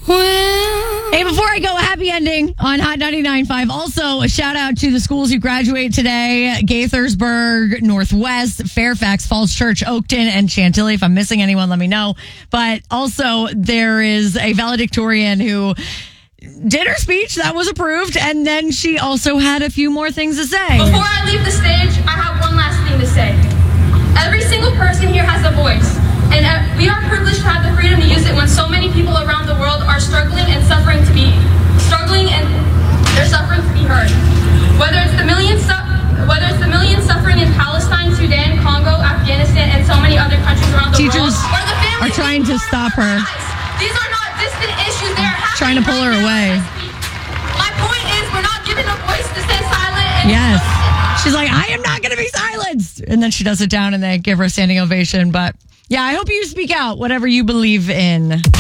Hey, before I go, happy ending on Hot 99.5. Also, a shout out to the schools who graduate today: Gaithersburg, Northwest, Fairfax, Falls Church, Oakton, and Chantilly. If I'm missing anyone, let me know. But also, there is a valedictorian who did her speech that was approved, and then she also had a few more things to say. Before I leave the stage, I have one last thing to say. Every single person here has a voice, and we are privileged to have the freedom to use it when so many people around the world are struggling and suffering to be heard. Whether it's the millions suffering in Palestine, Sudan, Congo, Afghanistan, and so many other countries around the world, Teachers or the families are trying to stop her. These are not distant issues. They are happening. Trying to pull her away. My point is, we're not given a voice to stay silent. And yes. She's like, I am not going to be silenced. And then she does it down and they give her a standing ovation. But yeah, I hope you speak out, whatever you believe in.